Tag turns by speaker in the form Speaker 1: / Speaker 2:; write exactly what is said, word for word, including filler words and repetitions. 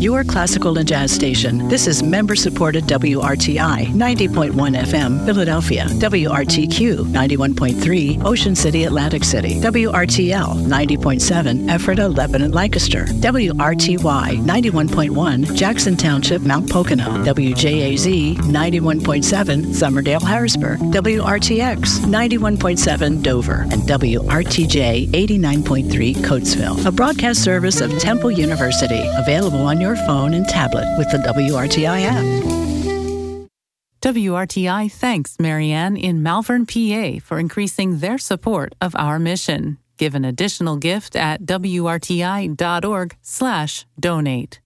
Speaker 1: your classical and jazz station. This is member-supported W R T I ninety point one F M, Philadelphia. W R T Q ninety-one point three, Ocean City, Atlantic City. W R T L ninety point seven, Ephrata, Lebanon, Lancaster. W R T Y ninety-one point one, Jackson Township, Mount Pocono. W J A Z ninety-one point seven, Summerdale, Harrisburg. W R T X ninety-one point seven, Dover. And W R T J eighty-nine point three, Coatesville. A broadcast service of Temple University. Available on your phone and tablet with the W R T I app.
Speaker 2: W R T I thanks Marianne in Malvern, P A for increasing their support of our mission. Give an additional gift at W R T I dot org slash donate.